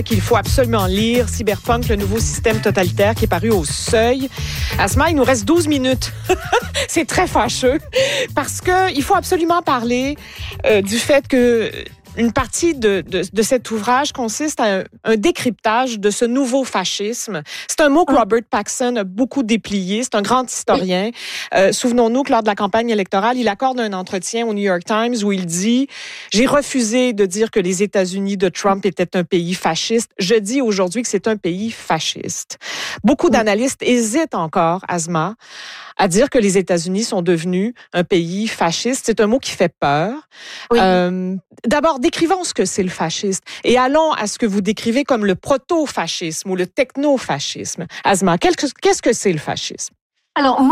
qu'il faut absolument lire, Cyberpunk, le nouveau système totalitaire qui est paru au Seuil. Asma, il nous reste 12 minutes. C'est très fâcheux parce que il faut absolument parler du fait que une partie de cet ouvrage consiste à un décryptage de ce nouveau fascisme. C'est un mot que Robert Paxson a beaucoup déplié. C'est un grand historien. Souvenons-nous que lors de la campagne électorale, il accorde un entretien au New York Times où il dit « J'ai refusé de dire que les États-Unis de Trump étaient un pays fasciste. Je dis aujourd'hui que c'est un pays fasciste. » Beaucoup d'analystes hésitent encore, Asma, à dire que les États-Unis sont devenus un pays fasciste. C'est un mot qui fait peur. Oui. D'abord, décrivons ce que c'est le fascisme et allons à ce que vous décrivez comme le proto-fascisme ou le techno-fascisme. Asma, qu'est-ce que c'est le fascisme? Alors,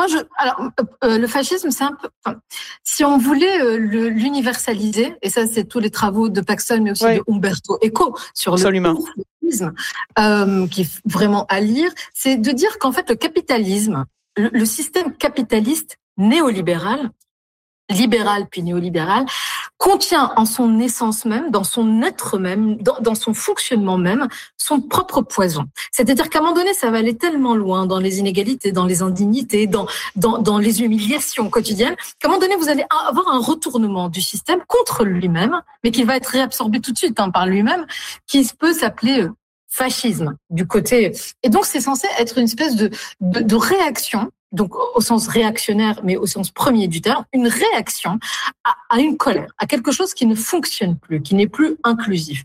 le fascisme, c'est un peu... si on voulait l'universaliser, et ça, c'est tous les travaux de Paxson, mais aussi de Umberto Eco sur le fascisme, qui est vraiment à lire, c'est de dire qu'en fait, le capitalisme, le système capitaliste néolibéral, libéral puis néolibéral, contient en son essence même, dans son être même, dans son fonctionnement même, son propre poison. C'est-à-dire qu'à un moment donné, ça va aller tellement loin dans les inégalités, dans les indignités, dans les humiliations quotidiennes, qu'à un moment donné, vous allez avoir un retournement du système contre lui-même, mais qui va être réabsorbé tout de suite par lui-même, qui peut s'appeler fascisme du côté. Et donc, c'est censé être une espèce de réaction, donc au sens réactionnaire, mais au sens premier du terme, une réaction à une colère, à quelque chose qui ne fonctionne plus, qui n'est plus inclusif.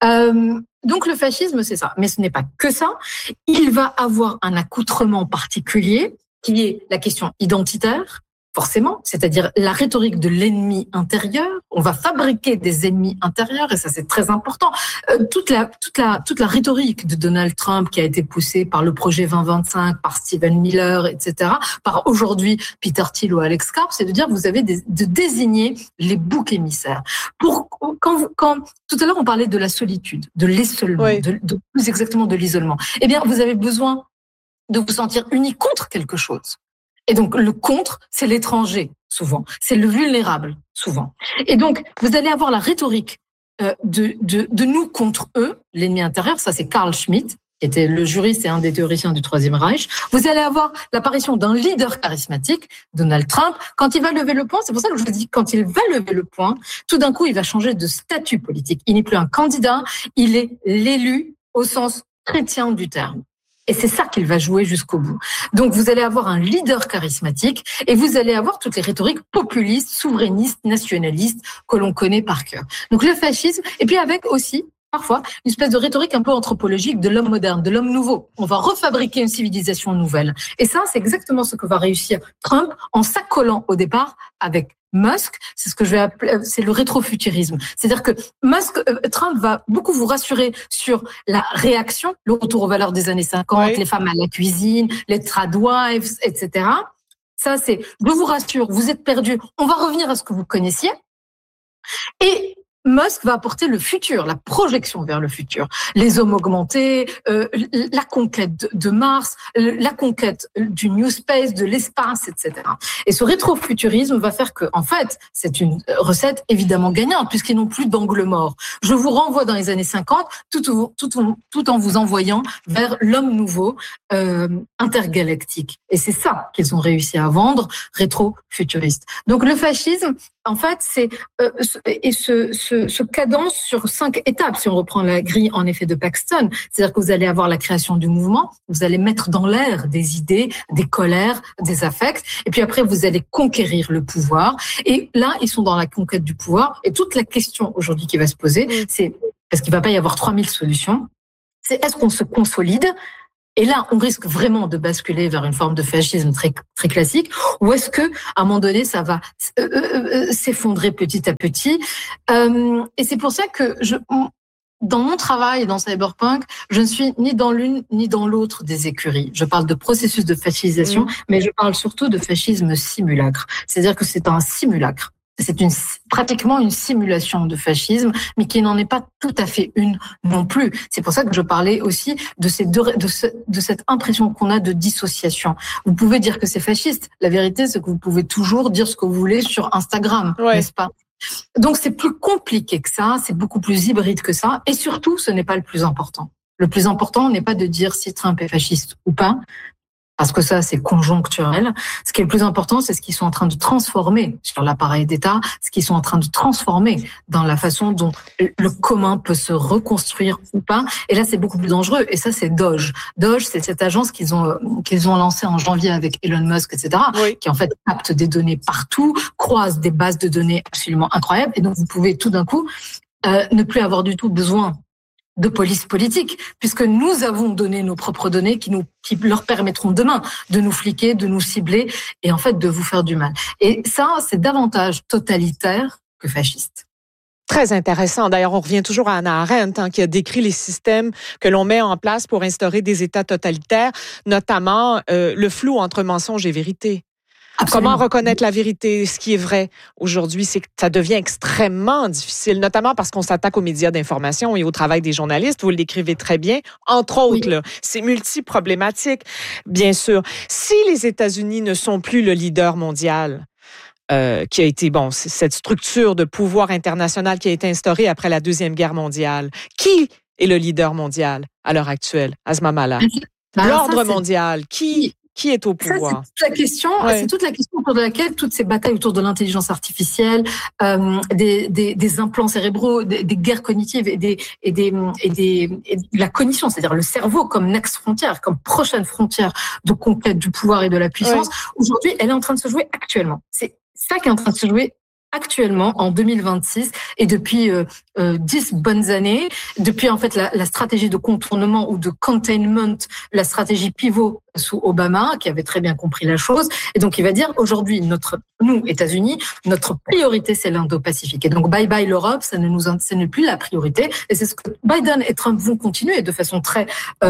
Donc le fascisme, c'est ça. Mais ce n'est pas que ça. Il va avoir un accoutrement particulier, qui est la question identitaire, forcément, c'est-à-dire la rhétorique de l'ennemi intérieur. On va fabriquer des ennemis intérieurs et ça c'est très important. Toute la rhétorique de Donald Trump qui a été poussée par le projet 2025, par Stephen Miller, etc., par aujourd'hui Peter Thiel ou Alex Karp, c'est de dire vous avez de désigner les boucs émissaires. Quand tout à l'heure on parlait de la solitude, de l'isolement, plus exactement de l'isolement. Eh bien vous avez besoin de vous sentir unis contre quelque chose. Et donc, le contre, c'est l'étranger, souvent. C'est le vulnérable, souvent. Et donc, vous allez avoir la rhétorique de nous contre eux, l'ennemi intérieur. Ça, c'est Carl Schmitt, qui était le juriste et un des théoriciens du Troisième Reich. Vous allez avoir l'apparition d'un leader charismatique, Donald Trump. Quand il va lever le poing, c'est pour ça que je vous dis, quand il va lever le poing, tout d'un coup, il va changer de statut politique. Il n'est plus un candidat, il est l'élu au sens chrétien du terme. Et c'est ça qu'il va jouer jusqu'au bout. Donc, vous allez avoir un leader charismatique et vous allez avoir toutes les rhétoriques populistes, souverainistes, nationalistes que l'on connaît par cœur. Donc, le fascisme, et puis avec aussi, parfois, une espèce de rhétorique un peu anthropologique de l'homme moderne, de l'homme nouveau. On va refabriquer une civilisation nouvelle. Et ça, c'est exactement ce que va réussir Trump en s'accolant au départ avec Musk, c'est ce que je vais appeler, c'est le rétrofuturisme. C'est-à-dire que Trump va beaucoup vous rassurer sur la réaction, le retour aux valeurs des années 50, les femmes à la cuisine, les tradwives, etc. Ça, c'est, je vous rassure, vous êtes perdus, on va revenir à ce que vous connaissiez. Et Musk va apporter le futur, la projection vers le futur. Les hommes augmentés, la conquête de Mars, la conquête du New Space, de l'espace, etc. Et ce rétrofuturisme va faire que, en fait, c'est une recette évidemment gagnante puisqu'ils n'ont plus d'angle mort. Je vous renvoie dans les années 50 tout en vous envoyant vers l'homme nouveau intergalactique. Et c'est ça qu'ils ont réussi à vendre, rétrofuturiste. Donc le fascisme, en fait, c'est se cadence sur 5 étapes, si on reprend la grille en effet de Paxton. C'est-à-dire que vous allez avoir la création du mouvement, vous allez mettre dans l'air des idées, des colères, des affects, et puis après vous allez conquérir le pouvoir. Et là, ils sont dans la conquête du pouvoir. Et toute la question aujourd'hui qui va se poser, c'est, parce qu'il ne va pas y avoir 3000 solutions, c'est est-ce qu'on se consolide ? Et là, on risque vraiment de basculer vers une forme de fascisme très, très classique, ou est-ce que, à un moment donné, ça va s'effondrer petit à petit. Et c'est pour ça que dans mon travail dans Cyberpunk, je ne suis ni dans l'une ni dans l'autre des écuries. Je parle de processus de fascisation, mais je parle surtout de fascisme simulacre. C'est-à-dire que c'est un simulacre. C'est pratiquement une simulation de fascisme, mais qui n'en est pas tout à fait une non plus. C'est pour ça que je parlais aussi de cette impression qu'on a de dissociation. Vous pouvez dire que c'est fasciste. La vérité, c'est que vous pouvez toujours dire ce que vous voulez sur Instagram, n'est-ce pas ? Donc, c'est plus compliqué que ça, c'est beaucoup plus hybride que ça, et surtout, ce n'est pas le plus important. Le plus important n'est pas de dire si Trump est fasciste ou pas, parce que ça, c'est conjoncturel. Ce qui est le plus important, c'est ce qu'ils sont en train de transformer sur l'appareil d'État, ce qu'ils sont en train de transformer dans la façon dont le commun peut se reconstruire ou pas. Et là, c'est beaucoup plus dangereux. Et ça, c'est Doge. Doge, c'est cette agence qu'ils ont lancée en janvier avec Elon Musk, etc., oui, qui en fait capte des données partout, croise des bases de données absolument incroyables. Et donc, vous pouvez tout d'un coup ne plus avoir du tout besoin de police politique, puisque nous avons donné nos propres données qui leur permettront demain de nous fliquer, de nous cibler et en fait de vous faire du mal. Et ça, c'est davantage totalitaire que fasciste. Très intéressant. D'ailleurs, on revient toujours à Hannah Arendt, qui a décrit les systèmes que l'on met en place pour instaurer des États totalitaires, notamment le flou entre mensonge et vérité. Absolument. Comment reconnaître la vérité, ce qui est vrai aujourd'hui, c'est que ça devient extrêmement difficile, notamment parce qu'on s'attaque aux médias d'information et au travail des journalistes. Vous l'écrivez très bien, entre autres. Oui. Là, c'est multiproblématique, bien sûr. Si les États-Unis ne sont plus le leader mondial, qui a été, c'est cette structure de pouvoir international qui a été instaurée après la Deuxième Guerre mondiale, qui est le leader mondial à l'heure actuelle, Asma Mala? L'ordre mondial, qui est au pouvoir? Ça, c'est toute la question. Ouais. C'est toute la question autour de laquelle toutes ces batailles autour de l'intelligence artificielle, des implants cérébraux, des guerres cognitives et la cognition, c'est-à-dire le cerveau comme next frontière, comme prochaine frontière de conquête du pouvoir et de la puissance. Ouais. Aujourd'hui, elle est en train de se jouer actuellement. C'est ça qui est en train de se jouer actuellement en 2026 et depuis 10 bonnes années, depuis en fait la stratégie de contournement ou de containment, la stratégie pivot sous Obama, qui avait très bien compris la chose. Et donc, il va dire, aujourd'hui, nous, États-Unis, notre priorité, c'est l'Indo-Pacifique. Et donc, bye-bye l'Europe, ce n'est plus la priorité. Et c'est ce que Biden et Trump vont continuer de façon très...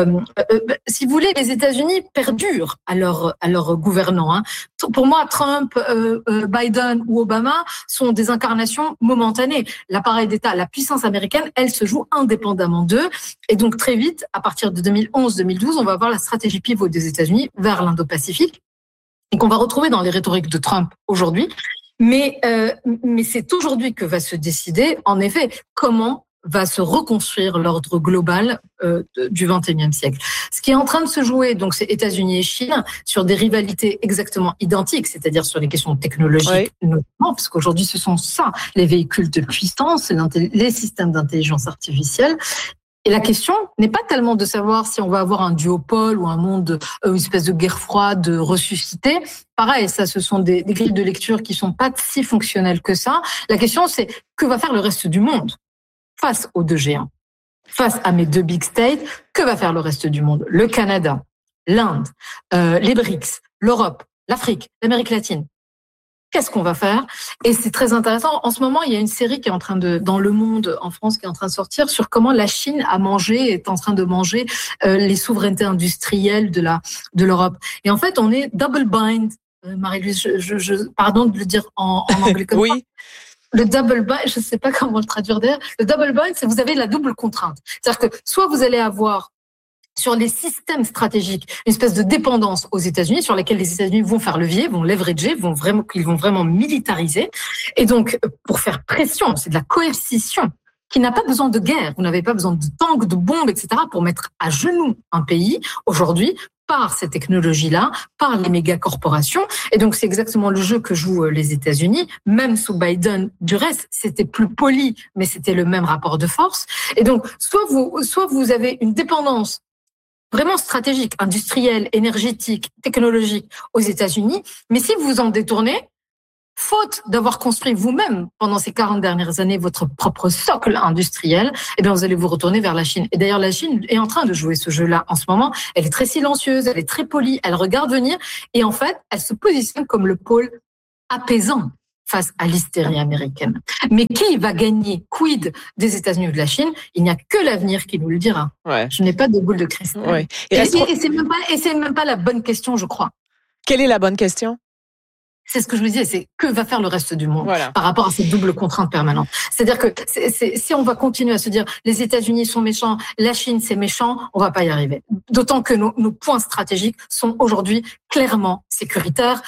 si vous voulez, les États-Unis perdurent à leur gouvernant. Hein. Pour moi, Trump, Biden ou Obama sont des incarnations momentanées. L'appareil d'État, la puissance américaine, elle se joue indépendamment d'eux. Et donc, très vite, à partir de 2011-2012, on va avoir la stratégie pivot des États-Unis vers l'Indo-Pacifique et qu'on va retrouver dans les rhétoriques de Trump aujourd'hui. Mais c'est aujourd'hui que va se décider, en effet, comment va se reconstruire l'ordre global du XXIe siècle. Ce qui est en train de se jouer, donc, c'est États-Unis et Chine sur des rivalités exactement identiques, c'est-à-dire sur les questions technologiques, oui, notamment, parce qu'aujourd'hui, ce sont ça, les véhicules de puissance, les systèmes d'intelligence artificielle. Et la question n'est pas tellement de savoir si on va avoir un duopole ou un monde, une espèce de guerre froide ressuscitée. Pareil, ça, ce sont des grilles de lecture qui sont pas si fonctionnelles que ça. La question, c'est que va faire le reste du monde face aux deux géants, face à mes deux big states? Que va faire le reste du monde? Le Canada, l'Inde, les BRICS, l'Europe, l'Afrique, l'Amérique latine. Qu'est-ce qu'on va faire? Et c'est très intéressant. En ce moment, il y a une série qui est en train dans Le Monde en France qui est en train de sortir sur comment la Chine est en train de manger les souverainetés industrielles de l'Europe. Et en fait, on est double bind. Marie-Louise, pardon de le dire en anglais comme oui. ça. Le double bind, je ne sais pas comment le traduire d'ailleurs. Le double bind, c'est vous avez la double contrainte. C'est-à-dire que soit vous allez avoir sur les systèmes stratégiques, une espèce de dépendance aux États-Unis sur laquelle les États-Unis vont faire levier, vont leverager, ils vont vraiment militariser. Et donc, pour faire pression, c'est de la coercition qui n'a pas besoin de guerre. Vous n'avez pas besoin de tanks, de bombes, etc. pour mettre à genoux un pays aujourd'hui par ces technologies-là, par les méga-corporations. Et donc, c'est exactement le jeu que jouent les États-Unis. Même sous Biden, du reste, c'était plus poli, mais c'était le même rapport de force. Et donc, soit vous avez une dépendance vraiment stratégique, industrielle, énergétique, technologique aux États-Unis. Mais si vous vous en détournez, faute d'avoir construit vous-même pendant ces 40 dernières années votre propre socle industriel, eh bien vous allez vous retourner vers la Chine. Et d'ailleurs, la Chine est en train de jouer ce jeu-là en ce moment. Elle est très silencieuse, elle est très polie, elle regarde venir et en fait, elle se positionne comme le pôle apaisant face à l'hystérie américaine. Mais qui va gagner? Quid des États-Unis ou de la Chine? Il n'y a que l'avenir qui nous le dira. Ouais. Je n'ai pas de boule de cristal. Ouais. Et c'est même pas la bonne question, je crois. Quelle est la bonne question? C'est ce que je vous disais, c'est que va faire le reste du monde par rapport à cette double contrainte permanente. C'est-à-dire que si on va continuer à se dire les États-Unis sont méchants, la Chine c'est méchant, on va pas y arriver. D'autant que nos points stratégiques sont aujourd'hui clairement sécuritaires.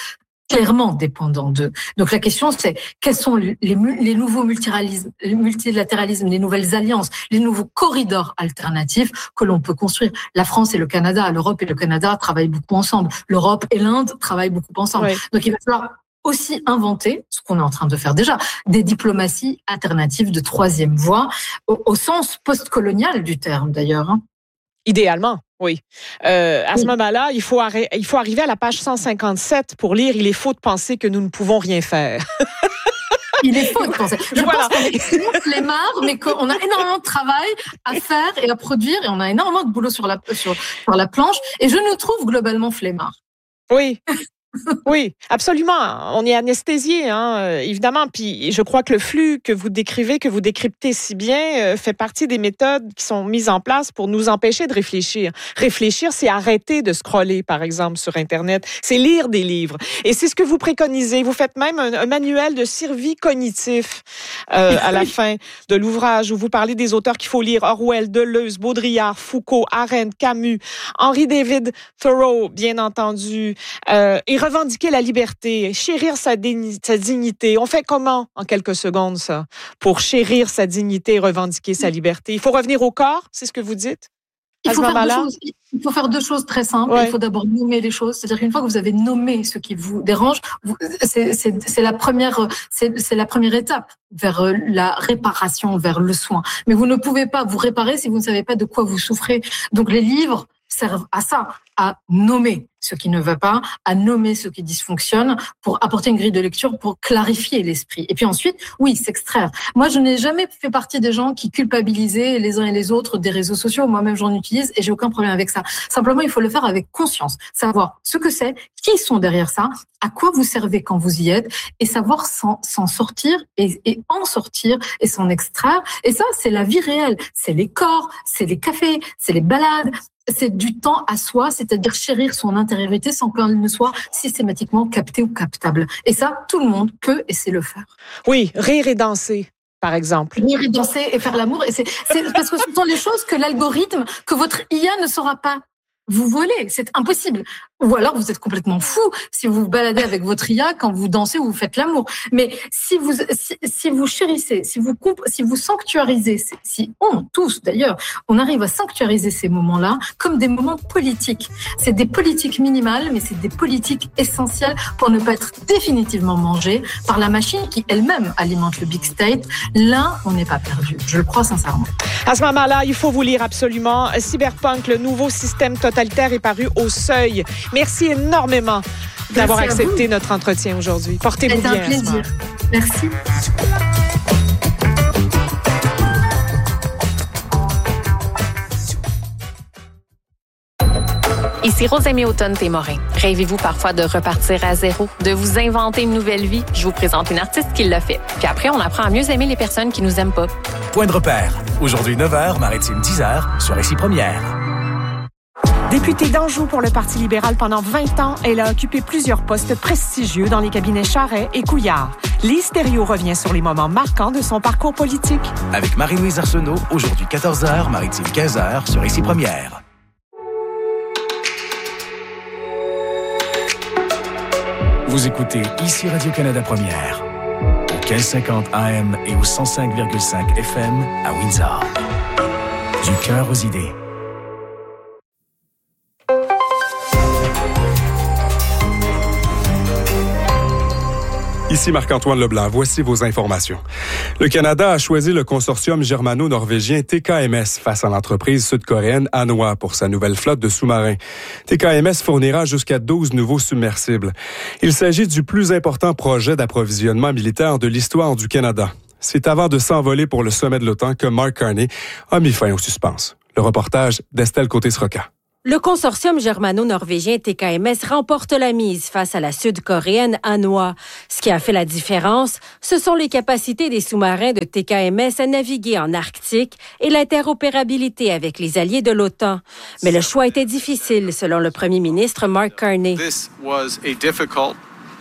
clairement dépendant d'eux. Donc la question, c'est quels sont les nouveaux multilatéralismes, les nouvelles alliances, les nouveaux corridors alternatifs que l'on peut construire. La France et le Canada, l'Europe et le Canada travaillent beaucoup ensemble. L'Europe et l'Inde travaillent beaucoup ensemble. Oui. Donc il va falloir aussi inventer, ce qu'on est en train de faire déjà, des diplomaties alternatives de troisième voie, au sens post-colonial du terme d'ailleurs. Idéalement, oui. À ce moment-là, il faut arriver à la page 157 pour lire « Il est faux de penser que nous ne pouvons rien faire ». Il est faux de penser. Je pense qu'on est flemmard, mais qu'on a énormément de travail à faire et à produire, et on a énormément de boulot sur la planche, et je nous trouve globalement flemmard. Oui. Oui, absolument. On est anesthésié, évidemment. Puis je crois que le flux que vous décrivez, que vous décryptez si bien, fait partie des méthodes qui sont mises en place pour nous empêcher de réfléchir. Réfléchir, c'est arrêter de scroller, par exemple, sur Internet. C'est lire des livres. Et c'est ce que vous préconisez. Vous faites même un manuel de survie cognitif à la fin de l'ouvrage où vous parlez des auteurs qu'il faut lire. Orwell, Deleuze, Baudrillard, Foucault, Arendt, Camus, Henry David Thoreau, bien entendu, et revendiquer la liberté, chérir sa dignité. On fait comment, en quelques secondes, ça, pour chérir sa dignité et revendiquer sa liberté? Il faut revenir au corps, c'est ce que vous dites? Il faut faire deux choses très simples. Ouais. Il faut d'abord nommer les choses. C'est-à-dire qu'une fois que vous avez nommé ce qui vous dérange, c'est la première étape vers la réparation, vers le soin. Mais vous ne pouvez pas vous réparer si vous ne savez pas de quoi vous souffrez. Donc les livres servent à ça, à nommer ce qui ne va pas, à nommer ce qui dysfonctionne, pour apporter une grille de lecture, pour clarifier l'esprit. Et puis ensuite, oui, s'extraire. Moi, je n'ai jamais fait partie des gens qui culpabilisaient les uns et les autres des réseaux sociaux. Moi-même, j'en utilise et j'ai aucun problème avec ça. Simplement, il faut le faire avec conscience. Savoir ce que c'est, qui sont derrière ça, à quoi vous servez quand vous y êtes, et savoir s'en sortir et en sortir et s'en extraire. Et ça, c'est la vie réelle. C'est les corps, c'est les cafés, c'est les balades, c'est du temps à soi, c'est-à-dire chérir son intériorité sans qu'elle ne soit systématiquement captée ou captable. Et ça, tout le monde peut et sait le faire. Oui, rire et danser, par exemple. Rire et danser et faire l'amour. Et c'est parce que ce sont les choses que l'algorithme, que votre IA ne saura pas vous voler. C'est impossible. Ou alors vous êtes complètement fou si vous vous baladez avec votre IA quand vous dansez ou vous faites l'amour. Mais si vous chérissez, si vous sanctuarisez, si on, tous d'ailleurs, on arrive à sanctuariser ces moments-là comme des moments politiques. C'est des politiques minimales, mais c'est des politiques essentielles pour ne pas être définitivement mangé par la machine qui elle-même alimente le big state. Là, on n'est pas perdu. Je le crois sincèrement. À ce moment-là, il faut vous lire absolument. Cyberpunk, le nouveau système totalitaire, est paru au Seuil. Merci énormément d'avoir accepté notre entretien aujourd'hui. Portez-vous bien. C'est un plaisir. Merci. Ici Rosemée Automne-Témorin. Rêvez-vous parfois de repartir à zéro, de vous inventer une nouvelle vie? Je vous présente une artiste qui l'a fait. Puis après, on apprend à mieux aimer les personnes qui nous aiment pas. Point de repère. Aujourd'hui 9h, Maritime 10h, sur Récit Première. Députée d'Anjou pour le Parti libéral pendant 20 ans, elle a occupé plusieurs postes prestigieux dans les cabinets Charest et Couillard. Lise Thériault revient sur les moments marquants de son parcours politique. Avec Marie-Louise Arsenault, aujourd'hui 14h, Maritime 15h, sur Récit Première. Vous écoutez ici Radio-Canada Première, au 1550 AM et au 105,5 FM à Windsor. Du cœur aux idées. Ici Marc-Antoine Leblanc, voici vos informations. Le Canada a choisi le consortium germano-norvégien TKMS face à l'entreprise sud-coréenne Hanwha pour sa nouvelle flotte de sous-marins. TKMS fournira jusqu'à 12 nouveaux submersibles. Il s'agit du plus important projet d'approvisionnement militaire de l'histoire du Canada. C'est avant de s'envoler pour le sommet de l'OTAN que Mark Carney a mis fin au suspense. Le reportage d'Estelle Côté-Sroca. Le consortium germano-norvégien TKMS remporte la mise face à la sud-coréenne Hanwha. Ce qui a fait la différence, ce sont les capacités des sous-marins de TKMS à naviguer en Arctique et l'interopérabilité avec les alliés de l'OTAN. Mais le choix était difficile, selon le premier ministre Mark Carney.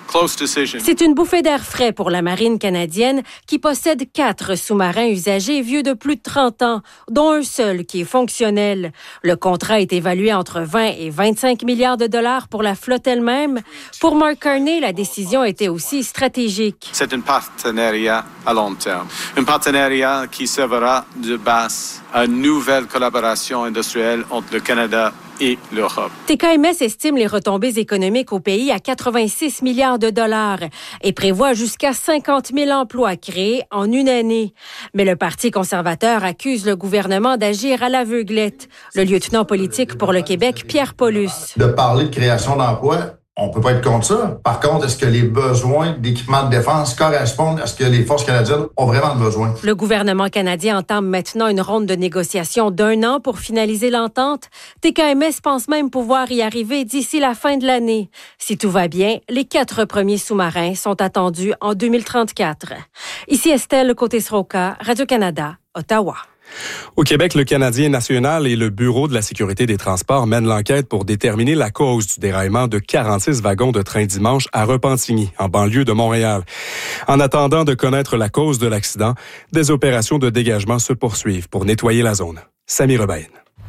C'est une bouffée d'air frais pour la marine canadienne qui possède 4 sous-marins usagés vieux de plus de 30 ans, dont un seul qui est fonctionnel. Le contrat est évalué entre 20 et 25 milliards de dollars pour la flotte elle-même. Pour Mark Carney, la décision était aussi stratégique. C'est un partenariat à long terme. Un partenariat qui servira de base à une nouvelle collaboration industrielle entre le Canada et l'Europe. TKMS estime les retombées économiques au pays à 86 milliards de dollars et prévoit jusqu'à 50 000 emplois créés en une année. Mais le Parti conservateur accuse le gouvernement d'agir à l'aveuglette. Le lieutenant politique pour le Québec, Pierre Paulus. De parler de création d'emplois, on peut pas être contre ça. Par contre, est-ce que les besoins d'équipement de défense correspondent à ce que les forces canadiennes ont vraiment besoin? Le gouvernement canadien entame maintenant une ronde de négociations d'1 an pour finaliser l'entente. TKMS pense même pouvoir y arriver d'ici la fin de l'année. Si tout va bien, les 4 premiers sous-marins sont attendus en 2034. Ici Estelle Côté-Sroka, Radio-Canada, Ottawa. Au Québec, le Canadien national et le Bureau de la sécurité des transports mènent l'enquête pour déterminer la cause du déraillement de 46 wagons de train dimanche à Repentigny, en banlieue de Montréal. En attendant de connaître la cause de l'accident, des opérations de dégagement se poursuivent pour nettoyer la zone. Samy Rebaïn.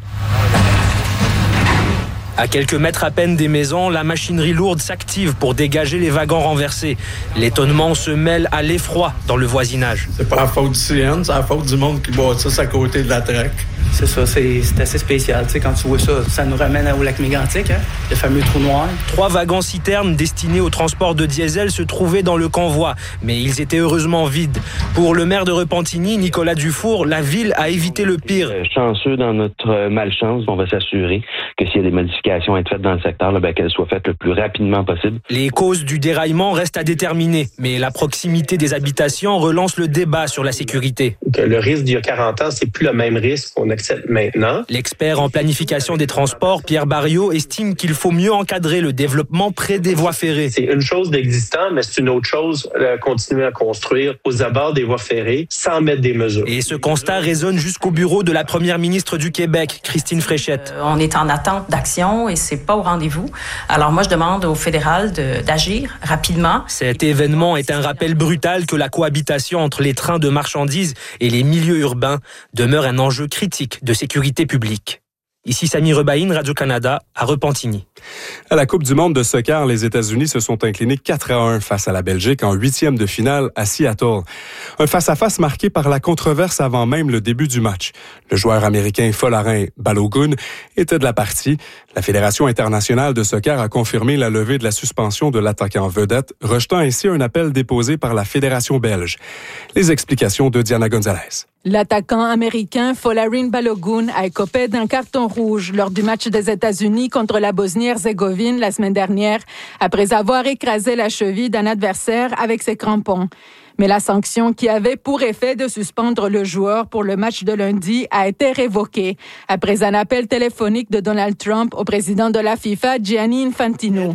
À quelques mètres à peine des maisons, la machinerie lourde s'active pour dégager les wagons renversés. L'étonnement se mêle à l'effroi dans le voisinage. C'est pas la faute du CN, c'est la faute du monde qui bâtisse à côté de la traque. C'est ça, c'est assez spécial. Tu sais, quand tu vois ça, ça nous ramène au lac Mégantic, le fameux trou noir. 3 wagons-citernes destinés au transport de diesel se trouvaient dans le convoi, mais ils étaient heureusement vides. Pour le maire de Repentigny, Nicolas Dufour, la ville a évité le pire. Chanceux dans notre malchance, on va s'assurer que s'il y a des modifications à être faites dans le secteur, qu'elles soient faites le plus rapidement possible. Les causes du déraillement restent à déterminer, mais la proximité des habitations relance le débat sur la sécurité. Le risque d'il y a 40 ans, c'est plus le même risque qu'on accepte maintenant. L'expert en planification des transports, Pierre Barriot, estime qu'il faut mieux encadrer le développement près des voies ferrées. C'est une chose d'existant, mais c'est une autre chose de continuer à construire aux abords des voies ferrées sans mettre des mesures. Et ce constat résonne jusqu'au bureau de la première ministre du Québec, Christine Fréchette. On est en attente d'action et c'est pas au rendez-vous. Alors moi, je demande au fédéral d'agir rapidement. Cet événement est un rappel brutal que la cohabitation entre les trains de marchandises et les milieux urbains demeure un enjeu critique de sécurité publique. Ici Samy Rebaïn, Radio-Canada, à Repentigny. À la Coupe du monde de soccer, les États-Unis se sont inclinés 4-1 face à la Belgique en 8e de finale à Seattle. Un face-à-face marqué par la controverse avant même le début du match. Le joueur américain Folarin Balogun était de la partie. La Fédération internationale de soccer a confirmé la levée de la suspension de l'attaquant vedette, rejetant ainsi un appel déposé par la Fédération belge. Les explications de Diana Gonzalez. L'attaquant américain Folarin Balogun a écopé d'un carton rouge lors du match des États-Unis contre la Bosnie-Herzégovine la semaine dernière, après avoir écrasé la cheville d'un adversaire avec ses crampons. Mais la sanction qui avait pour effet de suspendre le joueur pour le match de lundi a été révoquée après un appel téléphonique de Donald Trump au président de la FIFA, Gianni Infantino.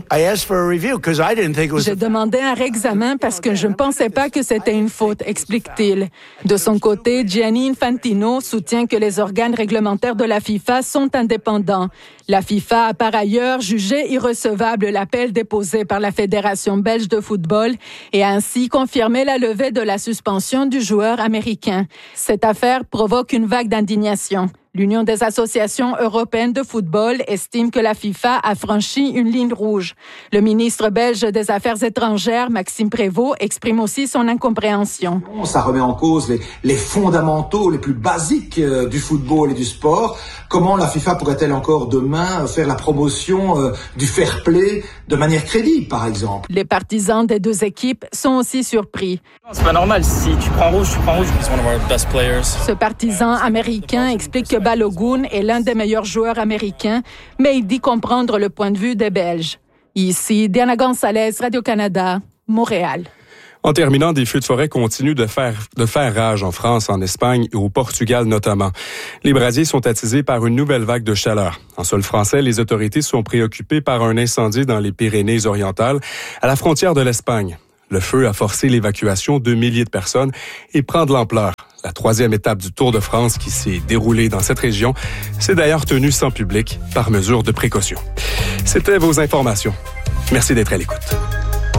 J'ai demandé un réexamen parce que je ne pensais pas que c'était une faute, explique-t-il. De son côté, Gianni Infantino soutient que les organes réglementaires de la FIFA sont indépendants. La FIFA a par ailleurs jugé irrecevable l'appel déposé par la Fédération belge de football et a ainsi confirmé la levée de la suspension du joueur américain. Cette affaire provoque une vague d'indignation. L'Union des associations européennes de football estime que la FIFA a franchi une ligne rouge. Le ministre belge des Affaires étrangères, Maxime Prévost, exprime aussi son incompréhension. Ça remet en cause les fondamentaux les plus basiques du football et du sport. Comment la FIFA pourrait-elle encore demain faire la promotion du fair play de manière crédible, par exemple? Les partisans des deux équipes sont aussi surpris. C'est pas normal. Si tu prends rouge, tu prends rouge. Ce partisan américain explique que Balogun est l'un des meilleurs joueurs américains, mais il dit comprendre le point de vue des Belges. Ici, Diana Gonzalez, Radio-Canada, Montréal. En terminant, des feux de forêt continuent de faire rage en France, en Espagne et au Portugal notamment. Les brasiers sont attisés par une nouvelle vague de chaleur. En sol français, les autorités sont préoccupées par un incendie dans les Pyrénées-Orientales, à la frontière de l'Espagne. Le feu a forcé l'évacuation de milliers de personnes et prend de l'ampleur. La 3e étape du Tour de France qui s'est déroulée dans cette région s'est d'ailleurs tenue sans public par mesure de précaution. C'était vos informations. Merci d'être à l'écoute.